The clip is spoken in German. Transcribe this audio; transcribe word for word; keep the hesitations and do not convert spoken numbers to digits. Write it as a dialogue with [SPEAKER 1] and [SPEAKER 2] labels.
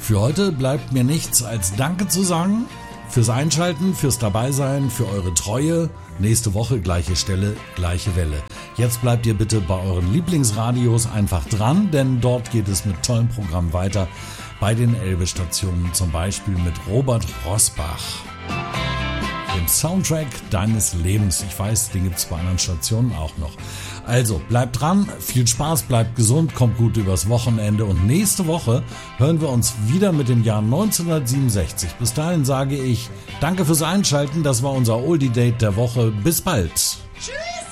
[SPEAKER 1] Für heute bleibt mir nichts als Danke zu sagen. Fürs Einschalten, fürs Dabeisein, für eure Treue. Nächste Woche gleiche Stelle, gleiche Welle. Jetzt bleibt ihr bitte bei euren Lieblingsradios einfach dran, denn dort geht es mit tollem Programm weiter. Bei den Elbe-Stationen zum Beispiel mit Robert Rosbach. Dem Soundtrack deines Lebens. Ich weiß, den gibt es bei anderen Stationen auch noch. Also, bleibt dran, viel Spaß, bleibt gesund, kommt gut übers Wochenende und nächste Woche hören wir uns wieder mit dem Jahr neunzehnhundertsiebenundsechzig. Bis dahin sage ich, danke fürs Einschalten, das war unser Oldie Date der Woche. Bis bald. Tschüss.